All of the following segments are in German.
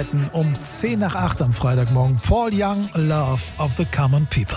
Seiten um 7:50 am Freitagmorgen. Paul Young, Love of the Common People.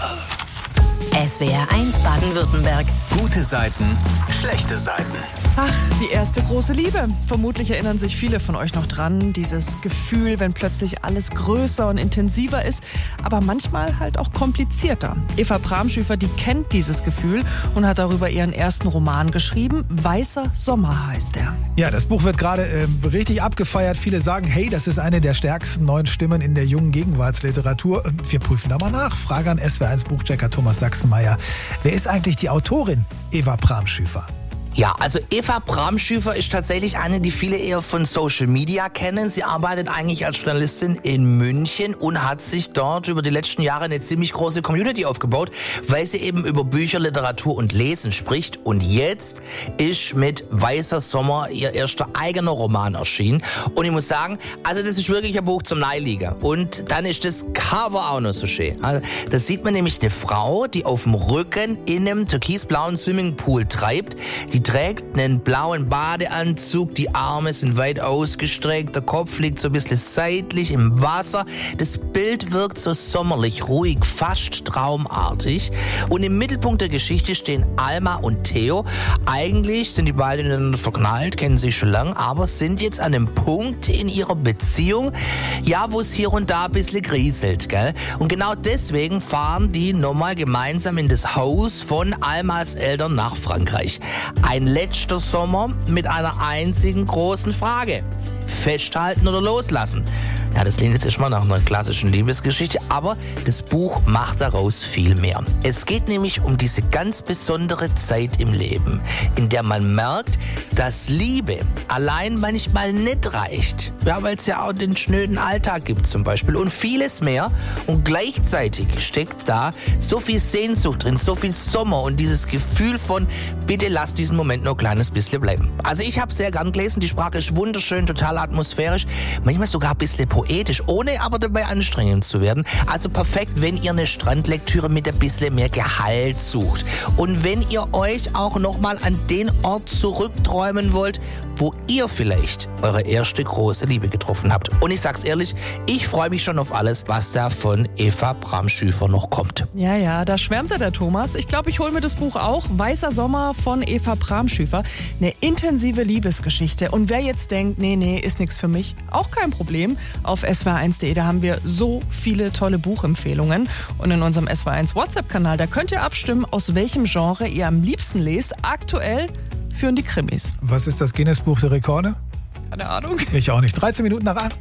SWR 1 Baden-Württemberg. Gute Seiten, schlechte Seiten. Ach, die erste große Liebe. Vermutlich erinnern sich viele von euch noch dran. Dieses Gefühl, wenn plötzlich alles größer und intensiver ist, aber manchmal halt auch komplizierter. Eva Bramschüfer, die kennt dieses Gefühl und hat darüber ihren ersten Roman geschrieben. Weißer Sommer heißt er. Ja, das Buch wird gerade richtig abgefeiert. Viele sagen, hey, das ist eine der stärksten neuen Stimmen in der jungen Gegenwartsliteratur. Wir prüfen da mal nach. Frage an SWR1 Buchchecker Thomas Sachsenmeier. Wer ist eigentlich die Autorin Eva Bramschüfer? Ja, also Eva Bramschüfer ist tatsächlich eine, die viele eher von Social Media kennen. Sie arbeitet eigentlich als Journalistin in München und hat sich dort über die letzten Jahre eine ziemlich große Community aufgebaut, weil sie eben über Bücher, Literatur und Lesen spricht. Und jetzt ist mit Weißer Sommer ihr erster eigener Roman erschienen. Und ich muss sagen, also das ist wirklich ein Buch zum Neiliegen. Und dann ist das Cover auch noch so schön. Also, da sieht man nämlich eine Frau, die auf dem Rücken in einem türkisblauen Swimmingpool treibt. Die trägt einen blauen Badeanzug, die Arme sind weit ausgestreckt, der Kopf liegt so ein bisschen seitlich im Wasser. Das Bild wirkt so sommerlich, ruhig, fast traumartig. Und im Mittelpunkt der Geschichte stehen Alma und Theo. Eigentlich sind die beiden ineinander verknallt, kennen sich schon lange, aber sind jetzt an einem Punkt in ihrer Beziehung, ja, wo es hier und da ein bisschen grieselt, gell? Und genau deswegen fahren die nochmal gemeinsam in das Haus von Almas Eltern nach Frankreich. Ein letzter Sommer mit einer einzigen großen Frage. Festhalten oder loslassen? Ja, das klingt jetzt erstmal nach einer klassischen Liebesgeschichte, aber das Buch macht daraus viel mehr. Es geht nämlich um diese ganz besondere Zeit im Leben, in der man merkt, dass Liebe allein manchmal nicht reicht. Ja, weil es ja auch den schnöden Alltag gibt zum Beispiel und vieles mehr. Und gleichzeitig steckt da so viel Sehnsucht drin, so viel Sommer und dieses Gefühl von, bitte lass diesen Moment noch ein kleines bisschen bleiben. Also ich habe sehr gern gelesen, die Sprache ist wunderschön, total atmosphärisch, manchmal sogar ein bisschen poetisch, ohne aber dabei anstrengend zu werden. Also perfekt, wenn ihr eine Strandlektüre mit ein bisschen mehr Gehalt sucht. Und wenn ihr euch auch nochmal an den Ort zurückträumen wollt, wo ihr vielleicht eure erste große Liebe getroffen habt. Und ich sag's ehrlich, ich freue mich schon auf alles, was da von Eva Bramschüfer noch kommt. Ja, da schwärmte der Thomas. Ich glaube, ich hole mir das Buch auch. Weißer Sommer von Eva Bramschüfer. Eine intensive Liebesgeschichte. Und wer jetzt denkt, nee, ist nichts für mich, auch kein Problem. Auf swr1.de, da haben wir so viele tolle Buchempfehlungen. Und in unserem SWR1 WhatsApp-Kanal, da könnt ihr abstimmen, aus welchem Genre ihr am liebsten lest. Aktuell führen die Krimis. Was ist das Guinness-Buch der Rekorde? Keine Ahnung. Ich auch nicht. 13 Minuten nach 8.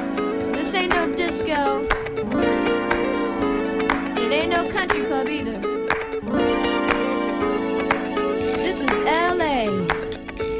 This ain't no disco. It ain't no country club either.